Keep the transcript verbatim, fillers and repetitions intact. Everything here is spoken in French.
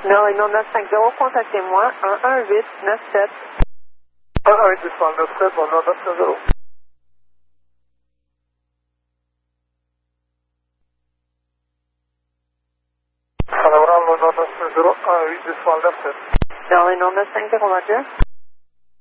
Dans les noms neuf cinq zéro, contactez-moi un un huit neuf sept. un un huit neuf sept, bon, neuf cinq zéro. Salabral, neuf cinq zéro, un huit neuf sept. Dans les noms neuf cinq zéro, Roger.